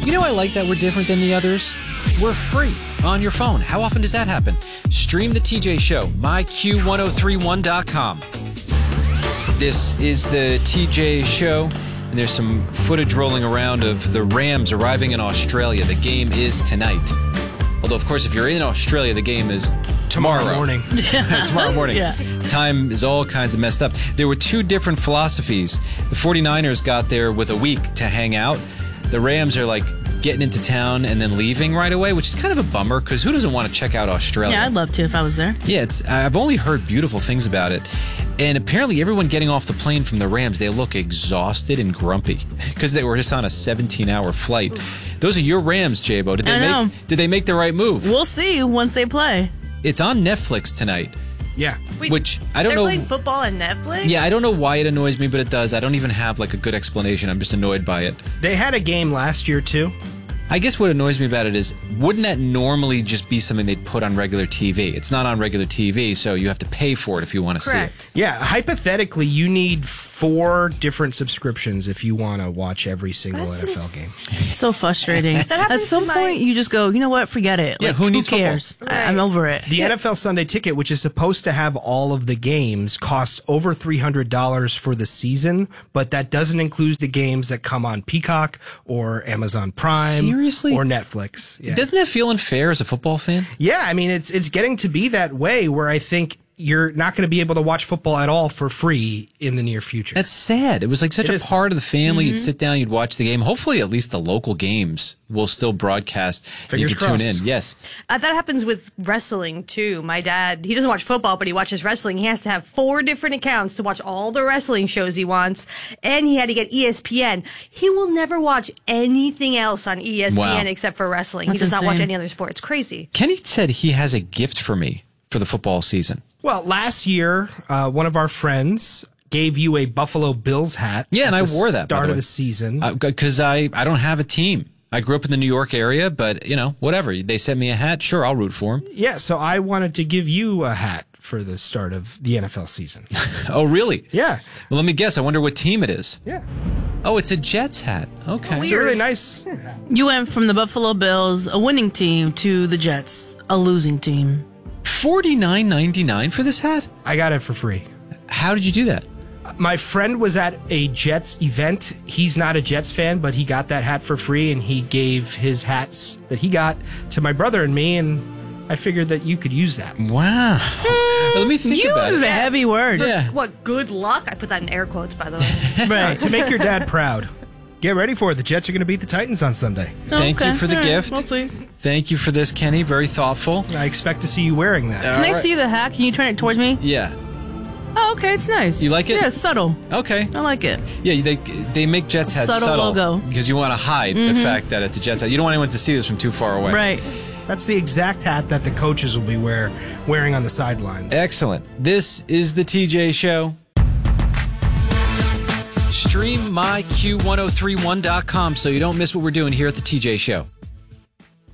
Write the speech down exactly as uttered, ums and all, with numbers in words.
You know, I like that we're different than the others. We're free on your phone. How often does that happen? Stream the T J Show, my Q ten thirty-one dot com. This is the T J Show, and there's some footage rolling around of the Rams arriving in Australia. The game is tonight. Although, of course, if you're in Australia, the game is tomorrow. Tomorrow morning. Tomorrow morning. Yeah. Time is all kinds of messed up. There were two different philosophies. The 49ers got there with a week to hang out. The Rams are like getting into town and then leaving right away, which is kind of a bummer because who doesn't want to check out Australia? Yeah, I'd love to if I was there. Yeah, it's. I've only heard beautiful things about it. And apparently everyone getting off the plane from the Rams, they look exhausted and grumpy because they were just on a seventeen-hour flight. Those are your Rams, J-Bo. Did they I know. make Did they make the right move? We'll see once they play. It's on Netflix tonight. Yeah. Wait, Which I don't they're know. playing football on Netflix? Yeah, I don't know why it annoys me, but it does. I don't even have like a good explanation. I'm just annoyed by it. They had a game last year, too. I guess what annoys me about it is, wouldn't that normally just be something they'd put on regular T V? It's not on regular T V, so you have to pay for it if you want to see it. Correct. Yeah, hypothetically, you need four different subscriptions if you want to watch every single That's N F L ins- game. It's so frustrating. At happens some to my- point, you just go, you know what? Forget it. Yeah, Like, who needs football? cares? I- I'm Right. over it. The N F L Sunday Ticket, which is supposed to have all of the games, costs over three hundred dollars for the season, but that doesn't include the games that come on Peacock or Amazon Prime Seriously? or Netflix. Yeah. Doesn't that feel unfair as a football fan? Yeah, I mean, it's it's getting to be that way where I think you're not going to be able to watch football at all for free in the near future. That's sad. It was like such It a is. part of the family. You'd sit down, you'd watch the game. Hopefully, at least the local games will still broadcast. and you Fingers can tune crossed. in. Yes. Uh, that happens with wrestling, too. My dad, he doesn't watch football, but he watches wrestling. He has to have four different accounts to watch all the wrestling shows he wants, and he had to get E S P N. He will never watch anything else on E S P N Wow. except for wrestling. That's he does not watch insane. any other sport. It's crazy. Kenny said he has a gift for me for the football season. Well, last year, uh, one of our friends gave you a Buffalo Bills hat. Yeah, and at I the wore that, by Start the of way. the season. Because I, I don't have a team. I grew up in the New York area, but, you know, whatever. They sent me a hat. Sure, I'll root for him. yeah, so I wanted to give you a hat for the start of the N F L season. Oh, really? Yeah, Well, let me guess. I wonder what team it is. yeah. Oh, it's a Jets hat. Okay. It's a really nice. You went from the Buffalo Bills, a winning team, to the Jets, a losing team. forty-nine ninety-nine for this hat? I got it for free. How did you do that? My friend was at a Jets event. He's not a Jets fan, but he got that hat for free, and he gave his hats that he got to my brother and me, and I figured that you could use that. Wow. Well, let me think Use about is it. a heavy word. Yeah. What good luck? I put that in air quotes, by the way. Right. To make your dad proud. Get ready for it. The Jets are going to beat the Titans on Sunday. Thank you Okay. for the All right. gift. We'll see. Thank you for this, Kenny. Very thoughtful. I expect to see you wearing that. Can I see the hat? Can you turn it towards me? Yeah. Oh, okay. It's nice. You like it? Yeah, it's subtle. Okay. I like it. Yeah, they they make Jets hats Subtle subtle, logo. because you want to hide the fact that it's a Jets hat. You don't want anyone to see this from too far away. Right. That's the exact hat that the coaches will be wear, wearing on the sidelines. Excellent. This is the T J Show. Stream my Q ten thirty-one dot com so you don't miss what we're doing here at the T J Show.